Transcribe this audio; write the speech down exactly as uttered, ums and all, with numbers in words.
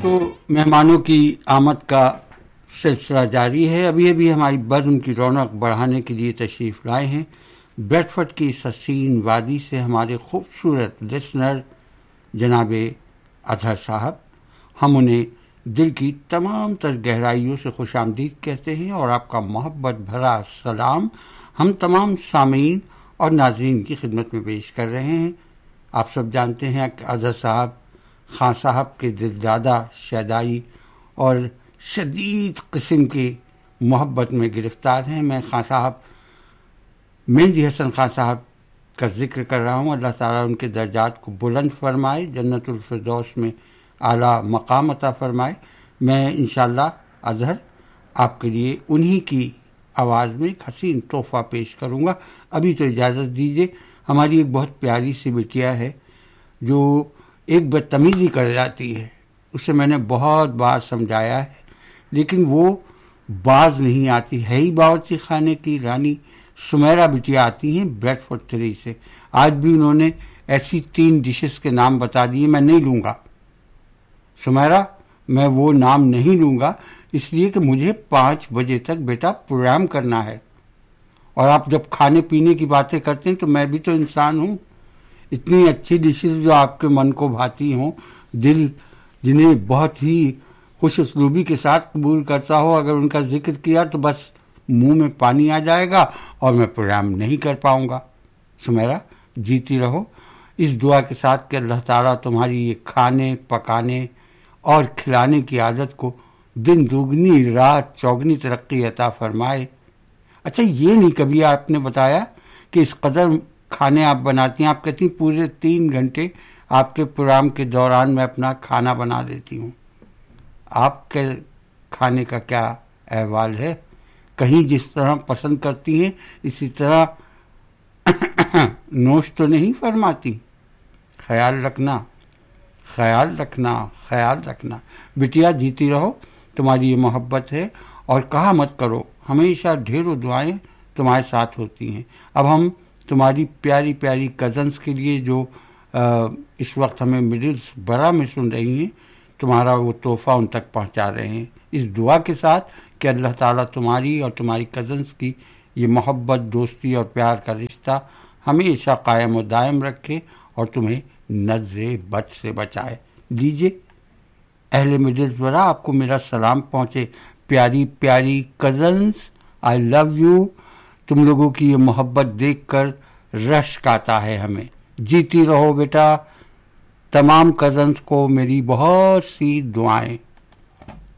دوستو، مہمانوں کی آمد کا سلسلہ جاری ہے۔ ابھی ابھی ہماری بزم کی رونق بڑھانے کے لیے تشریف لائے ہیں بریڈ فورڈ کی اس حسین وادی سے ہمارے خوبصورت لسنر جناب اظہر صاحب۔ ہم انہیں دل کی تمام تر گہرائیوں سے خوش آمدید کہتے ہیں اور آپ کا محبت بھرا سلام ہم تمام سامعین اور ناظرین کی خدمت میں پیش کر رہے ہیں۔ آپ سب جانتے ہیں کہ اظہر صاحب خان صاحب کے دلدادہ شیدائی اور شدید قسم کے محبت میں گرفتار ہیں۔ میں خان صاحب مہندی حسن خان صاحب کا ذکر کر رہا ہوں۔ اللہ تعالیٰ ان کے درجات کو بلند فرمائے، جنت الفردوس میں اعلیٰ مقام عطا فرمائے۔ میں انشاءاللہ اظہر آپ کے لیے انہی کی آواز میں ایک حسین تحفہ پیش کروں گا۔ ابھی تو اجازت دیجیے، ہماری ایک بہت پیاری سی بٹیا ہے جو ایک بدتمیزی کر جاتی ہے، اسے میں نے بہت بار سمجھایا ہے لیکن وہ باز نہیں آتی۔ ہے ہی باورچی خانے کی رانی سمیرہ بٹیا آتی ہیں بریڈ فورڈ تھری سے۔ آج بھی انہوں نے ایسی تین ڈشز کے نام بتا دیے، میں نہیں لوں گا سمیرہ، میں وہ نام نہیں لوں گا، اس لیے کہ مجھے پانچ بجے تک بیٹا پروگرام کرنا ہے، اور آپ جب کھانے پینے کی باتیں کرتے ہیں تو میں بھی تو انسان ہوں۔ اتنی اچھی ڈشز جو آپ کے من کو بھاتی ہوں، دل جنہیں بہت ہی خوش اسلوبی کے ساتھ قبول کرتا ہو، اگر ان کا ذکر کیا تو بس منہ میں پانی آ جائے گا اور میں پروگرام نہیں کر پاؤں گا۔ سمیرہ جیتی رہو، اس دعا کے ساتھ کہ اللہ تعالیٰ تمہاری یہ کھانے پکانے اور کھلانے کی عادت کو دن دوگنی رات چوگنی ترقی عطا فرمائے۔ اچھا، یہ نہیں کبھی آپ نے بتایا کہ اس قدر کھانے آپ بناتی ہیں؟ آپ کہتی ہیں پورے تین گھنٹے آپ کے پروگرام کے دوران میں اپنا کھانا بنا دیتی ہوں۔ آپ کے کھانے کا کیا احوال ہے؟ کہیں جس طرح پسند کرتی ہیں اسی طرح نوش تو نہیں فرماتی؟ خیال رکھنا خیال رکھنا خیال رکھنا بٹیا، جیتی رہو، تمہاری یہ محبت ہے، اور کہا مت کرو، ہمیشہ ڈھیروں دعائیں تمہارے ساتھ ہوتی ہیں۔ اب ہم تمہاری پیاری پیاری کزنس کے لیے جو اس وقت ہمیں مڈلز برا میں سن رہی ہیں، تمہارا وہ تحفہ ان تک پہنچا رہے ہیں، اس دعا کے ساتھ کہ اللہ تعالیٰ تمہاری اور تمہاری کزنس کی یہ محبت، دوستی اور پیار کا رشتہ ہمیشہ قائم و دائم رکھے اور تمہیں نظر بد سے بچائے۔ لیجیے اہل مڈلز برا، آپ کو میرا سلام پہنچے۔ پیاری پیاری کزنس، آئی لو یو۔ تم لوگوں کی یہ محبت دیکھ کر رشک آتا ہے ہمیں۔ جیتی رہو بیٹا، تمام کزنس کو میری بہت سی دعائیں۔